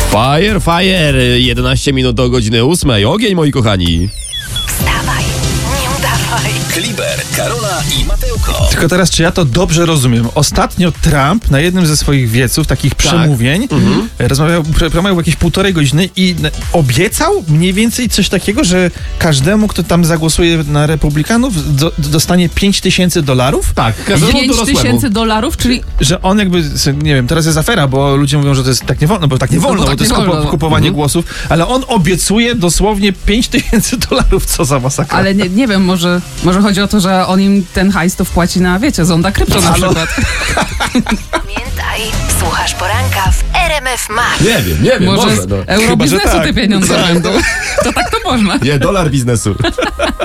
Fire, 11 minut do godziny 8. Ogień, moi kochani. Wstawaj, nie udawaj. Kliber, Karola i Mateuko. Tylko teraz, czy ja to dobrze rozumiem? Ostatnio Trump na jednym ze swoich wieców, takich przemówień, promawiał jakieś 1,5 godziny i obiecał mniej więcej coś takiego, że każdemu, kto tam zagłosuje na republikanów, dostanie $5,000. Tak, każdemu $5,000, czyli Że on jakby, nie wiem, teraz jest afera, bo ludzie mówią, że to jest tak nie wolno, bo tak nie wolno, bo to jest kupowanie głosów, ale on obiecuje dosłownie $5,000. Co za masakra. ale nie wiem, może chodzi o to, że on im ten hajs to wpłaci na, wiecie, zonda krypto na przykład. Pamiętaj, słuchasz poranka w RMF Max. Nie wiem, Może może. z eurobiznesu tak. te pieniądze będą. To tak to można. Nie, dolar biznesu.